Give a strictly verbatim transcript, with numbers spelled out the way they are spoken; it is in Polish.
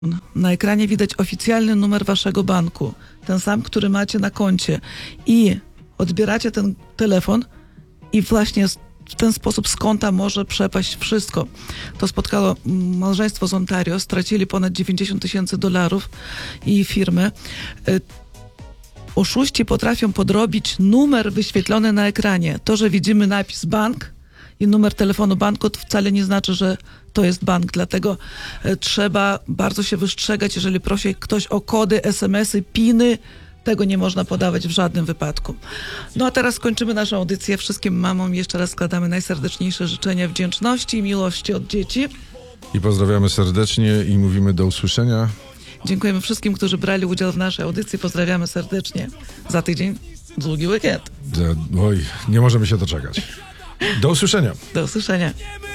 Na ekranie widać oficjalny numer waszego banku, ten sam, który macie na koncie, i odbieracie ten telefon i właśnie w ten sposób z konta może przepaść wszystko. To spotkało małżeństwo z Ontario, stracili ponad dziewięćdziesiąt tysięcy dolarów i firmy. Oszuści potrafią podrobić numer wyświetlony na ekranie. To, że widzimy napis bank i numer telefonu banku, to wcale nie znaczy, że to jest bank. Dlatego trzeba bardzo się wystrzegać, jeżeli prosi ktoś o kody, es em esy, piny. Tego nie można podawać w żadnym wypadku. No a teraz kończymy naszą audycję. Wszystkim mamom jeszcze raz składamy najserdeczniejsze życzenia wdzięczności i miłości od dzieci. I pozdrawiamy serdecznie i mówimy do usłyszenia. Dziękujemy wszystkim, którzy brali udział w naszej audycji. Pozdrawiamy serdecznie. Za tydzień długi weekend. Oj, nie możemy się doczekać. Do usłyszenia. Do usłyszenia.